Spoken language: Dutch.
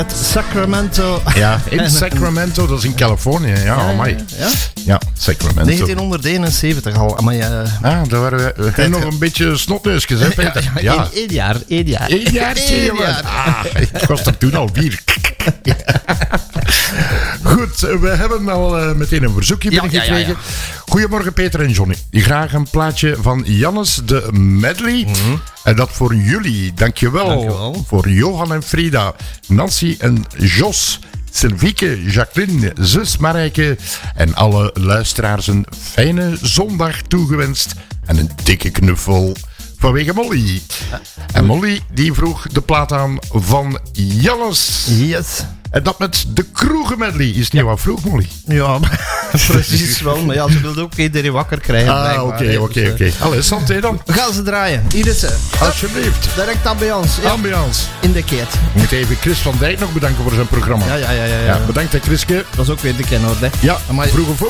Sacramento. Ja, in Sacramento, dat is in Californië. Ja, amai. Ja, Sacramento. 1971 al. Amai, daar waren we nog een beetje snotneusjes, hè, Peter? Ja. Eén jaar. Eén jaar. Ik was er toen al 4. Goed, we hebben al meteen een verzoekje binnengekregen. Ja. Goedemorgen Peter en Johnny. Graag een plaatje van Jannes de Medley. En dat voor jullie. Dankjewel. Voor Johan en Frida, Nancy en Jos, Sylvieke, Jacqueline, zus Marijke en alle luisteraars een fijne zondag toegewenst. En een dikke knuffel vanwege Molly. En Molly die vroeg de plaat aan van Jannes. Yes. En dat met de kroegenmedley. Is niet wat vroeg, Molly? Ja, precies wel. Maar ja, ze wilde ook iedereen wakker krijgen. Oké. Allee, santé dan. We gaan ze draaien. Hier is ze. Alsjeblieft. Direct ambiance. Ja. Ambiance. In de keet. We moeten even Chris van Dijk nog bedanken voor zijn programma. Ja. Bedankt hè, Chriske. Dat was ook weer de kenner, hè. Ja, vroeg of vroeg.